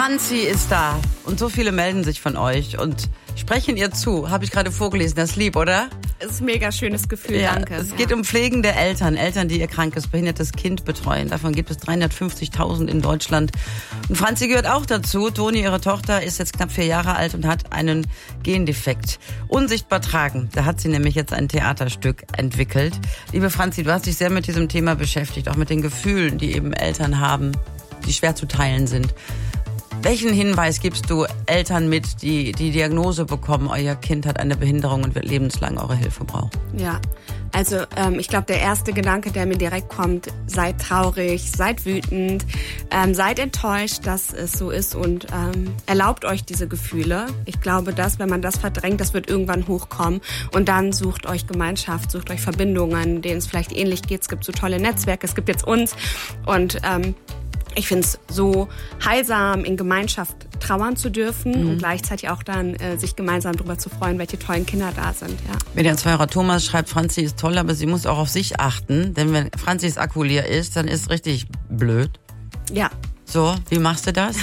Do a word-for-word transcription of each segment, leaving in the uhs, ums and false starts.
Franzi ist da und so viele melden sich von euch und sprechen ihr zu. Habe ich gerade vorgelesen, das ist lieb, oder? Es ist ein mega schönes Gefühl, ja, danke. Es ja. geht um pflegende Eltern, Eltern, die ihr krankes, behindertes Kind betreuen. Davon gibt es dreihundertfünfzigtausend in Deutschland. Und Franzi gehört auch dazu. Toni, ihre Tochter, ist jetzt knapp vier Jahre alt und hat einen Gendefekt. Unsichtbar tragen. Da hat sie nämlich jetzt ein Theaterstück entwickelt. Liebe Franzi, du hast dich sehr mit diesem Thema beschäftigt, auch mit den Gefühlen, die eben Eltern haben, die schwer zu teilen sind. Welchen Hinweis gibst du Eltern mit, die die Diagnose bekommen, euer Kind hat eine Behinderung und wird lebenslang eure Hilfe brauchen? Ja, also ähm, ich glaube, der erste Gedanke, der mir direkt kommt, seid traurig, seid wütend, ähm, seid enttäuscht, dass es so ist und ähm, erlaubt euch diese Gefühle. Ich glaube, dass, wenn man das verdrängt, das wird irgendwann hochkommen und dann sucht euch Gemeinschaft, sucht euch Verbindungen, denen es vielleicht ähnlich geht. Es gibt so tolle Netzwerke, es gibt jetzt uns und ähm, ich finde es so heilsam, in Gemeinschaft trauern zu dürfen mhm. und gleichzeitig auch dann äh, sich gemeinsam darüber zu freuen, welche tollen Kinder da sind. Ja. Median Zweierer Thomas schreibt, Franzi ist toll, aber sie muss auch auf sich achten, denn wenn Franzis Akku leer ist, dann ist es richtig blöd. Ja. So, wie machst du das?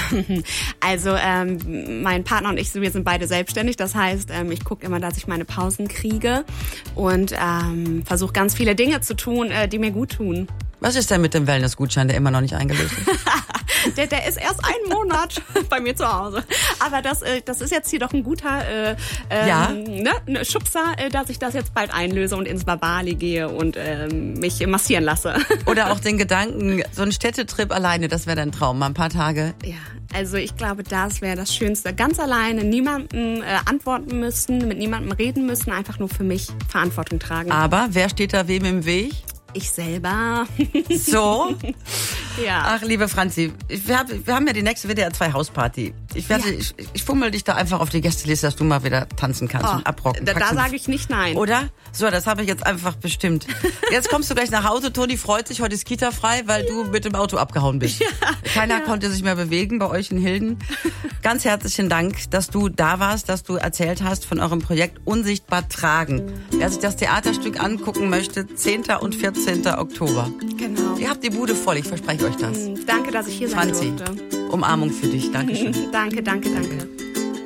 Also ähm, mein Partner und ich, wir sind beide selbstständig. Das heißt, ähm, ich gucke immer, dass ich meine Pausen kriege und ähm, versuche ganz viele Dinge zu tun, äh, die mir gut tun. Was ist denn mit dem Wellnessgutschein, der immer noch nicht eingelöst ist? der, der ist erst einen Monat bei mir zu Hause. Aber das, äh, das ist jetzt hier doch ein guter äh, äh, ja? ne, ne Schubser, äh, dass ich das jetzt bald einlöse und ins Babali gehe und äh, mich massieren lasse. Oder auch den Gedanken, so ein Städtetrip alleine, das wäre dein Traum, mal ein paar Tage. Ja, also ich glaube, das wäre das Schönste. Ganz alleine, niemandem äh, antworten müssen, mit niemandem reden müssen, einfach nur für mich Verantwortung tragen. Aber wer steht da wem im Weg? Ich selber. So? Ja. Ach, liebe Franzi, wir haben, wir haben ja die nächste W D R zwei Hausparty. Ich werde, ja. ich, ich fummel dich da einfach auf die Gästeliste, dass du mal wieder tanzen kannst oh, und abrocken. Da, da sage ich nicht nein. Oder? So, das habe ich jetzt einfach bestimmt. Jetzt kommst du gleich nach Hause. Toni freut sich, heute ist Kita frei, weil ja. du mit dem Auto abgehauen bist. Ja. Keiner ja. konnte sich mehr bewegen bei euch in Hilden. Ganz herzlichen Dank, dass du da warst, dass du erzählt hast von eurem Projekt Unsichtbar tragen. Wer sich das Theaterstück angucken möchte, zehnten und vierzehnten Oktober. Genau. Ihr habt die Bude voll, ich verspreche euch das. Danke, dass ich hier sein Franzi, durfte. Umarmung für dich. Dankeschön. danke, danke, danke.